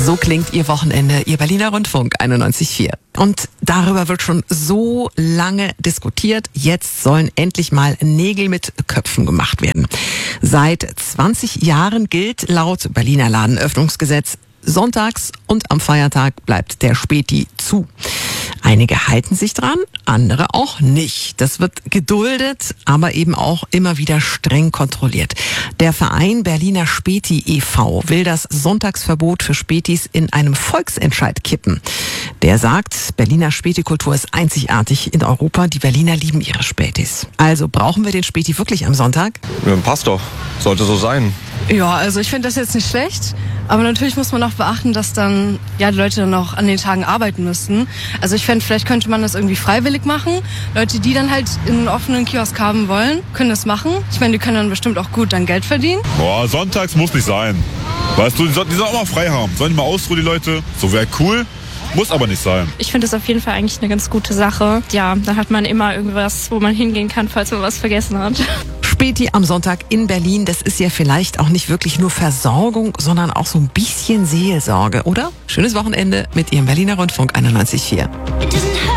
So klingt Ihr Wochenende, Ihr Berliner Rundfunk 91.4. Und darüber wird schon so lange diskutiert. Jetzt sollen endlich mal Nägel mit Köpfen gemacht werden. Seit 20 Jahren gilt laut Berliner Ladenöffnungsgesetz, sonntags und am Feiertag bleibt der Späti zu. Einige halten sich dran, andere auch nicht. Das wird geduldet, aber eben auch immer wieder streng kontrolliert. Der Verein Berliner Späti e.V. will das Sonntagsverbot für Spätis in einem Volksentscheid kippen. Der sagt, Berliner Spätikultur ist einzigartig in Europa. Die Berliner lieben ihre Spätis. Also brauchen wir den Späti wirklich am Sonntag? Ja, passt doch. Sollte so sein. Ja, also ich finde das jetzt nicht schlecht. Aber natürlich muss man auch beachten, dass dann die Leute dann auch an den Tagen arbeiten müssten. Also ich fände, vielleicht könnte man das irgendwie freiwillig machen. Leute, die dann halt in einen offenen Kiosk haben wollen, können das machen. Ich meine, die können dann bestimmt auch gut dann Geld verdienen. Boah, sonntags muss nicht sein. Weißt du, die sollen auch mal frei haben. Sollen die mal ausruhen, die Leute? So wäre cool. Muss aber nicht sein. Ich finde es auf jeden Fall eigentlich eine ganz gute Sache. Ja, da hat man immer irgendwas, wo man hingehen kann, falls man was vergessen hat. Späti am Sonntag in Berlin, das ist ja vielleicht auch nicht wirklich nur Versorgung, sondern auch so ein bisschen Seelsorge, oder? Schönes Wochenende mit Ihrem Berliner Rundfunk 91.4.